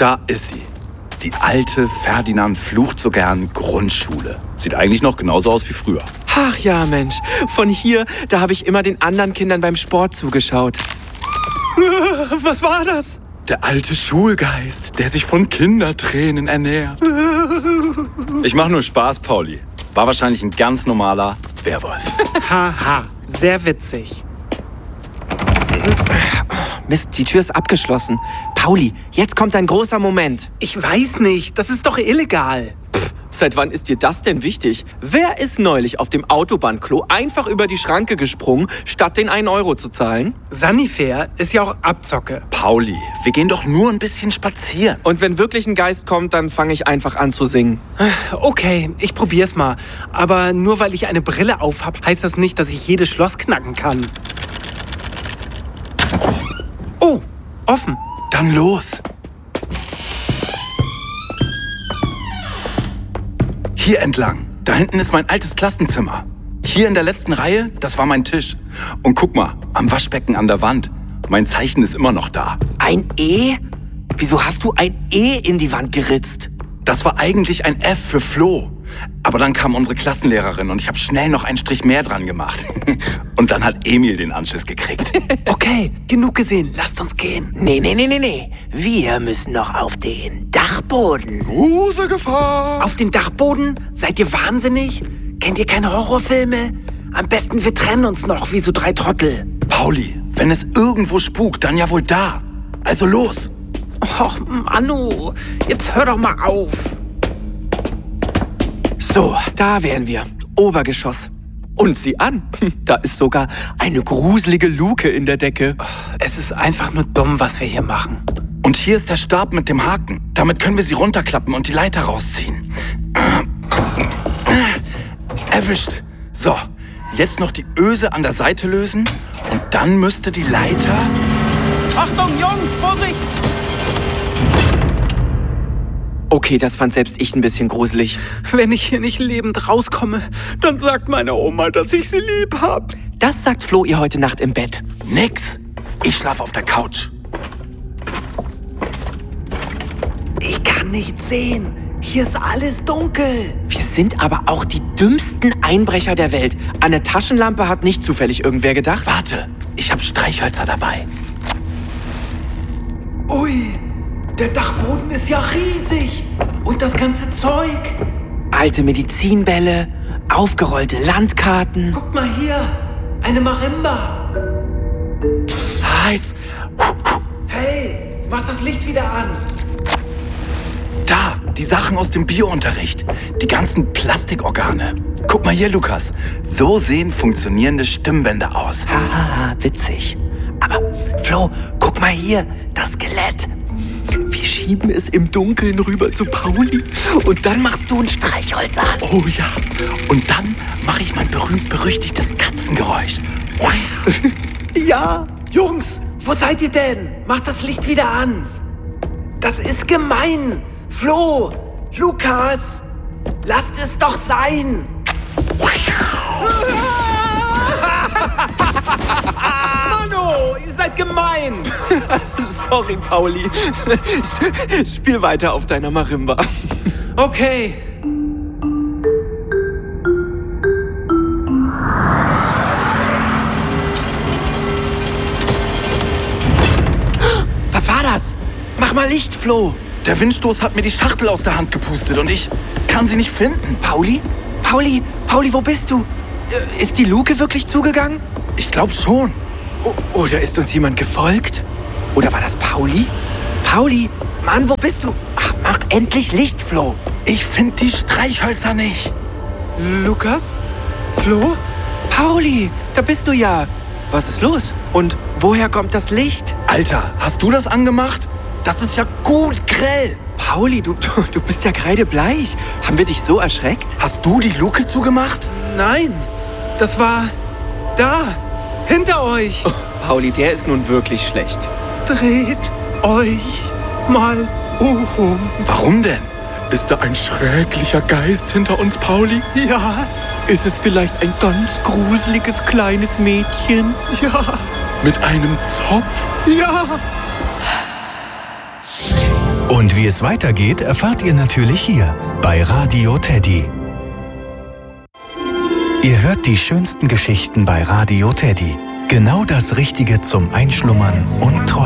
Da ist sie. Die alte Ferdinand flucht so gern Grundschule. Sieht eigentlich noch genauso aus wie früher. Ach ja, Mensch. Von hier, da habe ich immer den anderen Kindern beim Sport zugeschaut. Was war das? Der alte Schulgeist, der sich von Kindertränen ernährt. Ich mache nur Spaß, Pauli. War wahrscheinlich ein ganz normaler Werwolf. Haha, sehr witzig. Mist, die Tür ist abgeschlossen. Pauli, jetzt kommt ein großer Moment. Ich weiß nicht, das ist doch illegal. Seit wann ist dir das denn wichtig? Wer ist neulich auf dem Autobahnklo einfach über die Schranke gesprungen, statt den 1 Euro zu zahlen? Sanifair ist ja auch Abzocke. Pauli, wir gehen doch nur ein bisschen spazieren. Und wenn wirklich ein Geist kommt, dann fange ich einfach an zu singen. Okay, ich probier's mal. Aber nur weil ich eine Brille auf habe, heißt das nicht, dass ich jedes Schloss knacken kann. Oh, offen. Dann los. Hier entlang. Da hinten ist mein altes Klassenzimmer. Hier in der letzten Reihe, das war mein Tisch. Und guck mal, am Waschbecken an der Wand. Mein Zeichen ist immer noch da. Ein E? Wieso hast du ein E in die Wand geritzt? Das war eigentlich ein F für Flo. Aber dann kam unsere Klassenlehrerin und ich habe schnell noch einen Strich mehr dran gemacht. Und dann hat Emil den Anschiss gekriegt. Okay, genug gesehen. Lasst uns gehen. Nee. Wir müssen noch auf den Dachboden. Große Gefahr! Auf den Dachboden? Seid ihr wahnsinnig? Kennt ihr keine Horrorfilme? Am besten wir trennen uns noch wie so 3 Trottel. Pauli, wenn es irgendwo spukt, dann ja wohl da. Also los! Och, Manu, jetzt hör doch mal auf. So, da wären wir. Obergeschoss. Und sieh an, da ist sogar eine gruselige Luke in der Decke. Es ist einfach nur dumm, was wir hier machen. Und hier ist der Stab mit dem Haken. Damit können wir sie runterklappen und die Leiter rausziehen. Erwischt. So, jetzt noch die Öse an der Seite lösen. Und dann müsste die Leiter... Achtung, Jungs, Vorsicht! Okay, das fand selbst ich ein bisschen gruselig. Wenn ich hier nicht lebend rauskomme, dann sagt meine Oma, dass ich sie lieb hab. Das sagt Flo ihr heute Nacht im Bett. Nix. Ich schlafe auf der Couch. Ich kann nichts sehen. Hier ist alles dunkel. Wir sind aber auch die dümmsten Einbrecher der Welt. An eine Taschenlampe hat nicht zufällig irgendwer gedacht. Warte, ich habe Streichhölzer dabei. Ui, der Dachboden ist ja riesig. Und das ganze Zeug. Alte Medizinbälle, aufgerollte Landkarten. Guck mal hier, eine Marimba. Heiß. Hey, mach das Licht wieder an. Da, die Sachen aus dem Biounterricht. Die ganzen Plastikorgane. Guck mal hier, Lukas. So sehen funktionierende Stimmbänder aus. Haha, witzig. Aber Flo, guck mal hier, das Skelett. Wir schieben es im Dunkeln rüber zu Pauli. Und dann machst du ein Streichholz an. Oh ja. Und dann mache ich mein berühmt-berüchtigtes Katzengeräusch. Ja. Jungs, wo seid ihr denn? Macht das Licht wieder an. Das ist gemein. Flo, Lukas, lasst es doch sein. Mano, ihr seid gemein. Sorry, Pauli. Spiel weiter auf deiner Marimba. Okay. Was war das? Mach mal Licht, Flo. Der Windstoß hat mir die Schachtel aus der Hand gepustet und ich kann sie nicht finden. Pauli? Pauli, wo bist du? Ist die Luke wirklich zugegangen? Ich glaube schon. Oder ist uns jemand gefolgt? Oder war das Pauli? Pauli, Mann, wo bist du? Ach, mach endlich Licht, Flo. Ich finde die Streichhölzer nicht. Lukas? Flo? Pauli, da bist du ja. Was ist los? Und woher kommt das Licht? Alter, hast du das angemacht? Das ist ja gut grell. Pauli, du bist ja kreidebleich. Haben wir dich so erschreckt? Hast du die Luke zugemacht? Nein, das war da, hinter euch. Oh, Pauli, der ist nun wirklich schlecht. Dreht euch mal um. Warum denn? Ist da ein schrecklicher Geist hinter uns, Pauli? Ja, Ist es vielleicht ein ganz gruseliges kleines Mädchen? ja, Mit einem Zopf? ja. Und wie es weitergeht, erfahrt ihr natürlich hier bei Radio Teddy. Ihr hört die schönsten Geschichten bei Radio Teddy. Genau das Richtige zum Einschlummern und Träumen.